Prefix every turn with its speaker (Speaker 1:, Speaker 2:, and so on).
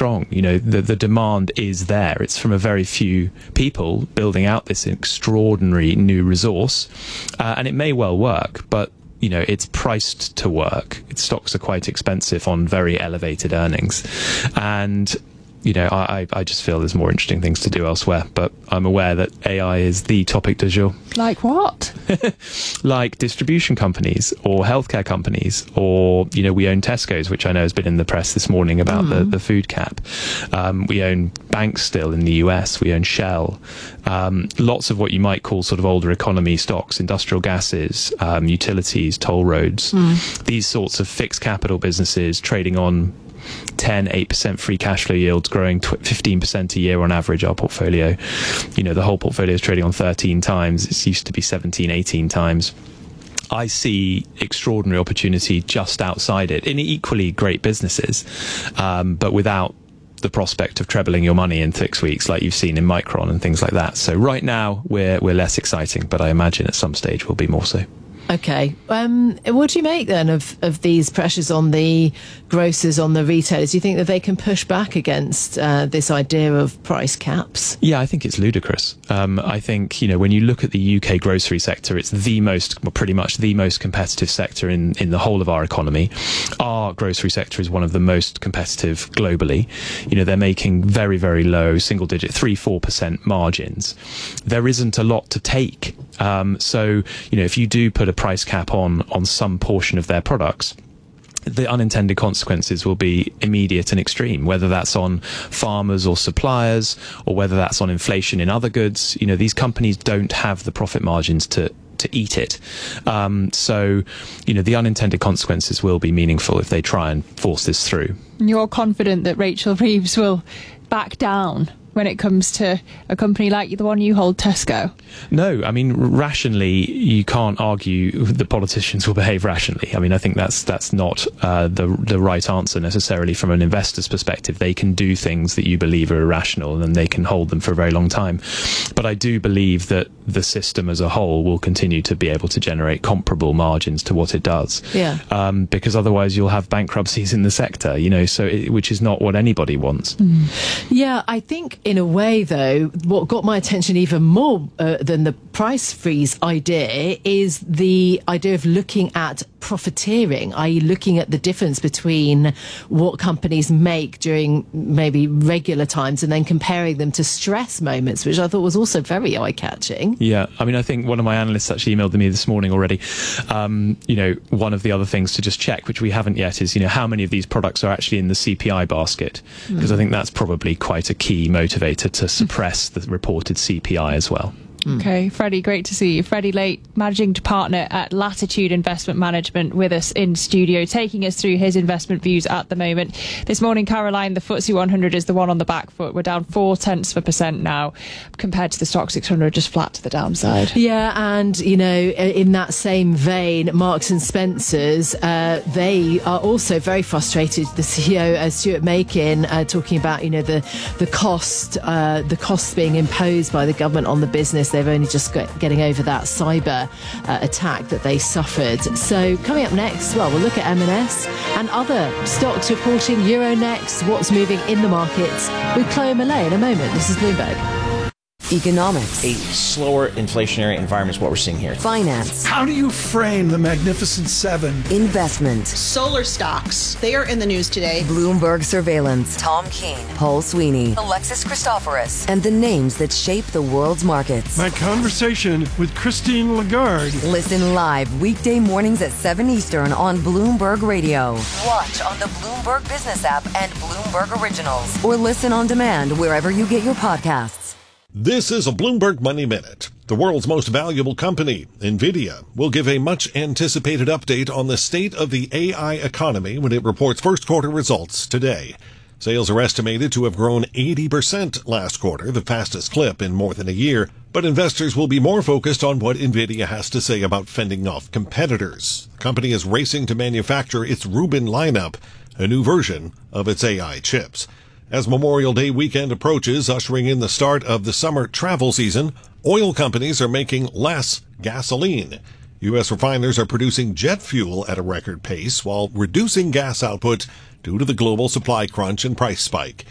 Speaker 1: strong. The demand is there. It's from a very few people building out this extraordinary new resource, and it may well work, but it's priced to work. Its stocks are quite expensive on very elevated earnings, and I just feel there's more interesting things to do elsewhere. But I'm aware that AI is the topic du jour.
Speaker 2: Like what?
Speaker 1: Like distribution companies or healthcare companies, or we own Tesco's, which I know has been in the press this morning about the food cap. We own banks still in the US. We own Shell. Lots of what you might call sort of older economy stocks, industrial gases, utilities, toll roads. These sorts of fixed capital businesses trading on 8% free cash flow yields, growing 15% a year on average. Our portfolio, the whole portfolio is trading on 13 times. It used to be 17, 18 times. I see extraordinary opportunity just outside it in equally great businesses, but without the prospect of trebling your money in 6 weeks like you've seen in Micron and things like that. So right now we're less exciting, but I imagine at some stage we'll be more so.
Speaker 2: Okay. What do you make then of these pressures on the grocers, on the retailers? Do you think that they can push back against this idea of price caps?
Speaker 1: Yeah, I think it's ludicrous. I think, when you look at the UK grocery sector, it's pretty much the most competitive sector in the whole of our economy. Our grocery sector is one of the most competitive globally. They're making very, very low single digit, 3-4% margins. There isn't a lot to take. So, if you do put a price cap on some portion of their products, the unintended consequences will be immediate and extreme, whether that's on farmers or suppliers, or whether that's on inflation in other goods. These companies don't have the profit margins to eat it. So, the unintended consequences will be meaningful if they try and force this through.
Speaker 3: You're confident that Rachel Reeves will back down when it comes to a company like the one you hold, Tesco?
Speaker 1: No, I mean, rationally, you can't argue that politicians will behave rationally. I mean, I think that's not the right answer necessarily from an investor's perspective. They can do things that you believe are irrational, and they can hold them for a very long time. But I do believe that the system as a whole will continue to be able to generate comparable margins to what it does.
Speaker 2: Yeah.
Speaker 1: Because otherwise you'll have bankruptcies in the sector, which is not what anybody wants.
Speaker 2: Yeah, I think in a way, though, what got my attention even more than the price freeze idea is the idea of looking at profiteering, i.e. looking at the difference between what companies make during maybe regular times and then comparing them to stress moments, which I thought was also very eye-catching.
Speaker 1: Yeah, I mean, I think one of my analysts actually emailed me this morning already. One of the other things to just check, which we haven't yet, is, how many of these products are actually in the CPI basket, because I think that's probably quite a key motivator to suppress the reported CPI as well.
Speaker 3: Okay, Freddie, great to see you. Freddie Late, Managing Partner at Latitude Investment Management, with us in studio, taking us through his investment views at the moment. This morning, Caroline, the FTSE 100 is the one on the back foot. We're down 0.4% now, compared to the Stock 600, just flat to the downside.
Speaker 2: Yeah, and, in that same vein, Marks and Spencer's, they are also very frustrated. The CEO, Stuart Makin, talking about, the costs being imposed by the government on the business. They've only just getting over that cyber attack that they suffered. So coming up next, we'll look at M&S and other stocks reporting. Euronext, what's moving in the markets, with Chloe Millay in a moment. This is Bloomberg.
Speaker 4: Economics.
Speaker 5: A slower inflationary environment is what we're seeing here.
Speaker 4: Finance.
Speaker 6: How do you frame the Magnificent Seven?
Speaker 4: Investment.
Speaker 7: Solar stocks. They are in the news today.
Speaker 4: Bloomberg Surveillance. Tom Keene. Paul Sweeney. Alexis Christoforous. And the names that shape the world's markets.
Speaker 6: My conversation with Christine Lagarde.
Speaker 4: Listen live weekday mornings at 7 Eastern on Bloomberg Radio. Watch on the Bloomberg Business app and Bloomberg Originals. Or listen on demand wherever you get your podcasts.
Speaker 8: This is a Bloomberg Money Minute. The world's most valuable company, NVIDIA, will give a much-anticipated update on the state of the AI economy when it reports first quarter results today. Sales are estimated to have grown 80% last quarter, the fastest clip in more than a year, but investors will be more focused on what NVIDIA has to say about fending off competitors. The company is racing to manufacture its Rubin lineup, a new version of its AI chips. As Memorial Day weekend approaches, ushering in the start of the summer travel season, oil companies are making less gasoline. U.S. refiners are producing jet fuel at a record pace while reducing gas output due to the global supply crunch and price spike.